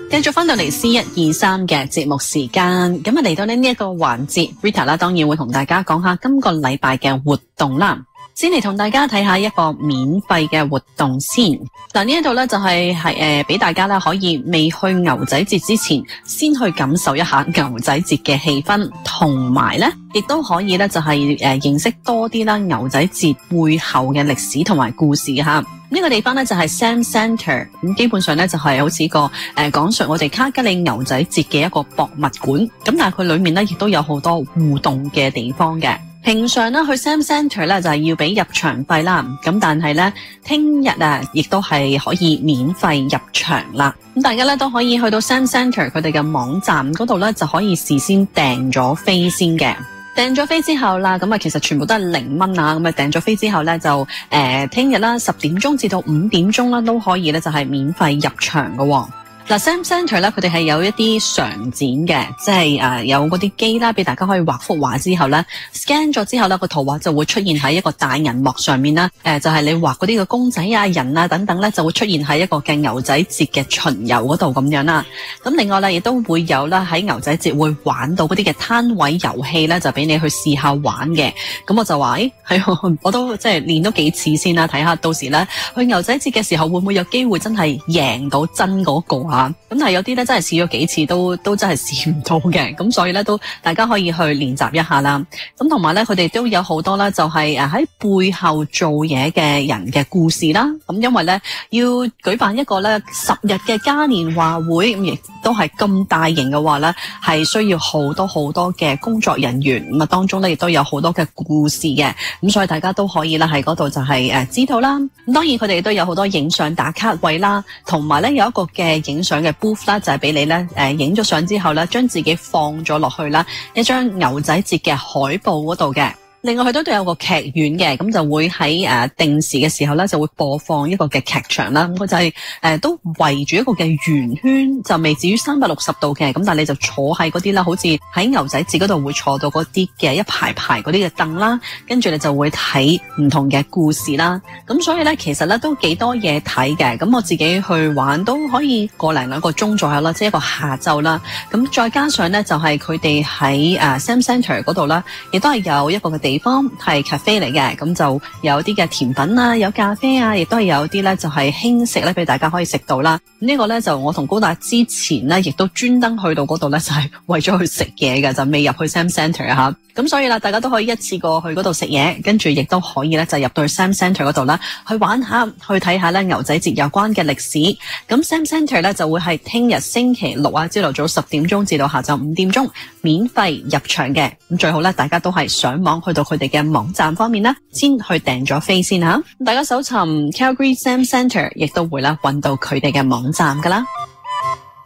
繼續翻到嚟 C123嘅節目時間，咁啊嚟到呢一個環節 ，Rita 啦，當然會同大家講下今個禮拜嘅活動啦。先嚟同大家睇下一個免費嘅活動先。嗱，呢一度咧就係俾大家咧可以未去牛仔節之前，先去感受一下牛仔節嘅氣氛，同埋咧亦都可以咧就係認識多啲啦牛仔節背後嘅歷史同埋故事吓。呢個地方咧就係 Sam Centre， 咁基本上咧就係好似個講述我哋卡吉里牛仔節嘅一個博物館，咁但係佢裏面咧亦都有好多互動嘅地方嘅。平常咧去 Sam Centre 咧就係要俾入場費啦，咁但係咧聽日啊亦都係可以免費入場啦。咁大家咧都可以去到 Sam Centre 佢哋嘅網站嗰度咧就可以事先訂咗飛先嘅。訂咗飛之後啦，咁啊其實全部都係0蚊啊，咁啊訂咗飛之後咧就聽日啦10點鐘至到5點鐘啦都可以咧就係免費入場㗎喎。嗱 Sam Centre 咧，佢哋係有一啲常展嘅，即係有嗰啲機啦，俾大家可以畫幅畫之後咧 ，scan 咗之後咧，個圖畫就會出現喺一個大銀幕上面啦。就係你畫嗰啲嘅公仔啊、人啊等等咧，就會出現喺一個嘅牛仔節嘅巡遊嗰度咁樣啦。咁另外咧，亦都會有啦喺牛仔節會玩到嗰啲嘅攤位遊戲咧，就俾你去試下玩嘅。咁我就話，我都即係練咗幾次先啦，睇下到時咧去牛仔節嘅時候會唔會有機會真係贏到真嗰個啊？咁但係有啲咧真係試咗幾次都真係試唔到嘅，咁所以咧都大家可以去練習一下啦。咁同埋咧佢哋都有好多啦，就係喺背後做嘢嘅人嘅故事啦。咁因為咧要舉辦一個咧10日嘅嘉年華會，咁亦都係咁大型嘅話咧，係需要好多嘅工作人員。咁啊當中咧亦都有好多嘅故事嘅，咁所以大家都可以啦喺嗰度就係知道啦。咁當然佢哋都有好多影相打卡位啦，同埋咧有一個嘅影相嘅 booth 啦，就係俾你咧影咗相之後咧，將自己放咗落去啦一張牛仔節嘅海報嗰度嘅。另外佢都有個劇院嘅，咁就會喺定時嘅時候咧就會播放一個嘅劇場啦。咁佢就係都圍住一個嘅圓圈，就未至於360度嘅，咁但係你就坐喺嗰啲啦，好似喺牛仔節嗰度會坐到嗰啲嘅一排排嗰啲嘅凳啦，跟住你就會睇唔同嘅故事啦。咁所以咧其實咧都幾多嘢睇嘅。咁我自己去玩都可以個零兩個鐘左右啦，即係一個下晝啦。咁再加上咧就係佢哋喺Sam Centre 嗰度啦，亦都係有一個嘅地方係 cafe 嚟嘅，咁就有啲嘅甜品啊，有咖啡啊，亦都係有啲咧就係輕食咧俾大家可以食到啦。呢個咧就我同高達之前咧亦都專登去到嗰度咧就係為咗去食嘢嘅，就未入去 Sam Centre 吓。咁所以啦，大家都可以一次過去嗰度食嘢，跟住亦都可以咧就入到去 Sam Centre 嗰度啦，去玩下，去睇下咧牛仔節有關嘅歷史。咁 Sam Centre 咧就會係聽日星期六啊，朝頭早10點鐘至到下晝5點鐘免費入場嘅。咁最好咧，大家都係上網去到佢哋嘅網站方面啦，先去訂咗飛先吓。大家搜尋 Calgary Sam Centre， 亦都會啦揾到佢哋嘅網站噶啦。